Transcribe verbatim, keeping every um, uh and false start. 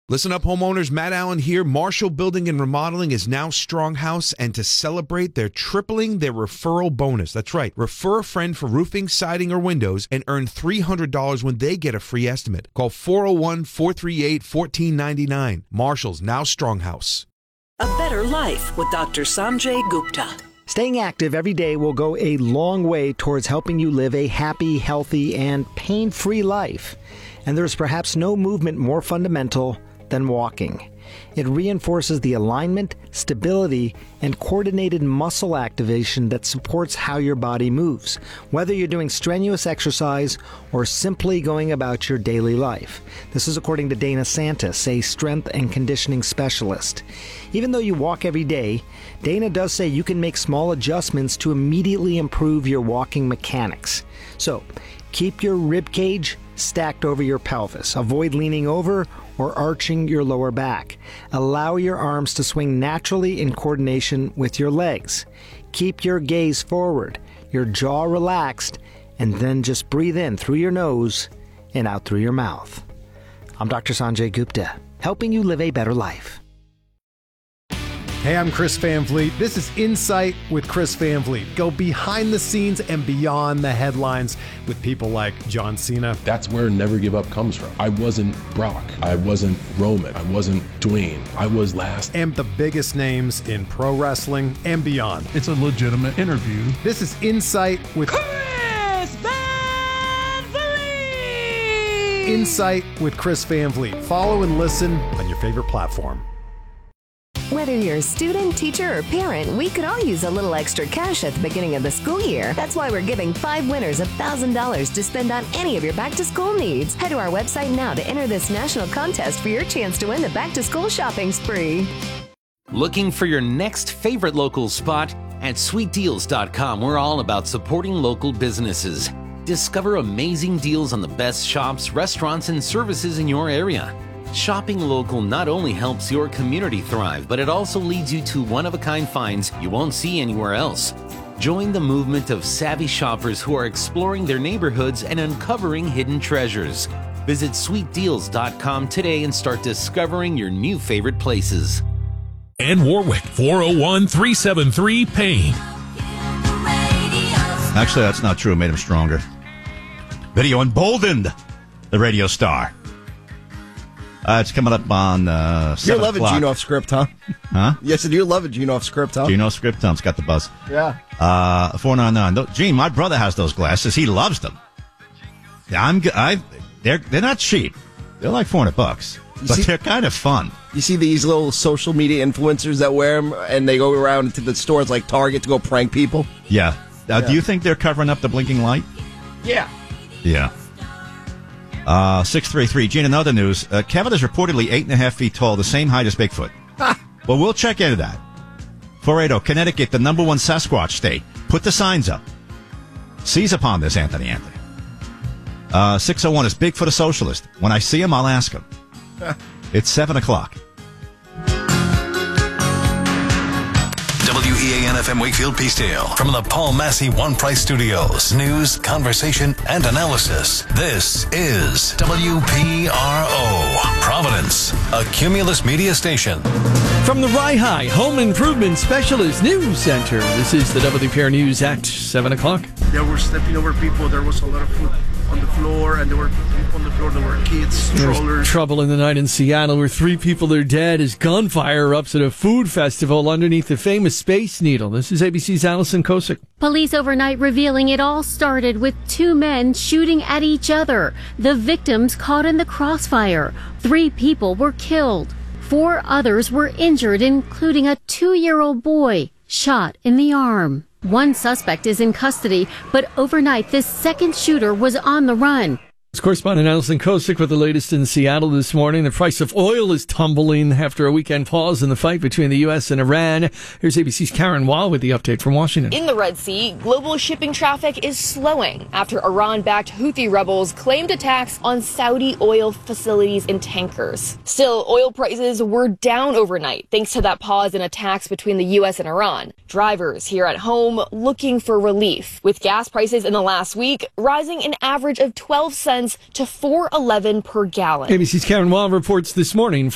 Listen up, homeowners. Matt Allen here. Marshall Building and Remodeling is now Stronghouse, and to celebrate, they're tripling their referral bonus. That's right. Refer a friend for roofing, siding, or windows and earn three hundred dollars when they get a free estimate. Call four oh one, four three eight, one four nine nine. Marshall's now Stronghouse. A Better Life with Doctor Sanjay Gupta. Staying active every day will go a long way towards helping you live a happy, healthy, and pain-free life. And there's perhaps no movement more fundamental than walking. It reinforces the alignment, stability, and coordinated muscle activation that supports how your body moves, whether you're doing strenuous exercise or simply going about your daily life. This is according to Dana Santis, a strength and conditioning specialist. Even though you walk every day, Dana does say you can make small adjustments to immediately improve your walking mechanics. So, keep your rib cage stacked over your pelvis. Avoid leaning over or arching your lower back. Allow your arms to swing naturally in coordination with your legs. Keep your gaze forward, your jaw relaxed, and then just breathe in through your nose and out through your mouth. I'm Doctor Sanjay Gupta, helping you live a better life. Hey, I'm Chris Van Vliet. This is Insight with Chris Van Vliet. Go behind the scenes and beyond the headlines with people like John Cena. That's where Never Give Up comes from. I wasn't Brock. I wasn't Roman. I wasn't Dwayne. I was last. And the biggest names in pro wrestling and beyond. It's a legitimate interview. This is Insight with Chris Van Vliet. Insight with Chris Van Vliet. Follow and listen on your favorite platform. Whether you're a student, teacher, or parent, we could all use a little extra cash at the beginning of the school year. That's why we're giving five winners one thousand dollars to spend on any of your back-to-school needs. Head to our website now to enter this national contest for your chance to win the back-to-school shopping spree. Looking for your next favorite local spot? At sweet deals dot com, we're all about supporting local businesses. Discover amazing deals on the best shops, restaurants, and services in your area. Shopping local not only helps your community thrive, but it also leads you to one-of-a-kind finds you won't see anywhere else. Join the movement of savvy shoppers who are exploring their neighborhoods and uncovering hidden treasures. Visit sweet deals dot com today and start discovering your new favorite places. And Warwick, four oh one, three seven three, PAIN. Actually, that's not true. It made him stronger. Video emboldened the radio star. Uh, it's coming up on uh, You're loving o'clock. Gene off script, huh? Huh? Yes, and you're loving Gene off script, huh? Gene off script, huh? It's got the buzz. Yeah. Uh, four ninety-nine. Gene, my brother has those glasses. He loves them. I'm. I. They're they're not cheap. They're like four hundred bucks, You but see- they're kind of fun. You see these little social media influencers that wear them, and they go around to the stores like Target to go prank people? Yeah. Uh, Yeah. Do you think they're covering up the blinking light? Yeah. Yeah. Uh, six three three. Gene, another news. Uh, Kevin is reportedly eight and a half feet tall, the same height as Bigfoot. Well, we'll check into that. four eighty, Connecticut, the number one Sasquatch state. Put the signs up. Seize upon this, Anthony Anthony. Uh, six oh one, is Bigfoot a socialist? When I see him, I'll ask him. It's seven o'clock. W E A N F M Wakefield Peacedale from the Paul Massey One Price Studios. News, conversation, and analysis. This is W P R O, Providence, a Cumulus media station. From the Rye Home Improvement Specialist News Center, this is the W P R News at seven o'clock. They were stepping over people. There was a lot of food on the floor, and there were people on the floor. There were kids, There's strollers. trouble in the night in Seattle where three people are dead as gunfire erupts at a food festival underneath the famous Space Needle. This is A B C's Allison Kosick. Police overnight revealing it all started with two men shooting at each other. The victims caught in the crossfire. Three people were killed. Four others were injured, including a two-year-old boy shot in the arm. One suspect is in custody, but overnight this second shooter was on the run. It's correspondent Allison Kosick with the latest in Seattle this morning. The price of oil is tumbling after a weekend pause in the fight between the U S and Iran. Here's A B C's Karen Wall with the update from Washington. In the Red Sea, global shipping traffic is slowing after Iran-backed Houthi rebels claimed attacks on Saudi oil facilities and tankers. Still, oil prices were down overnight thanks to that pause in attacks between the U S and Iran. Drivers here at home looking for relief, with gas prices in the last week rising an average of twelve cents to four eleven per gallon. A B C's Karen Wall reports this morning.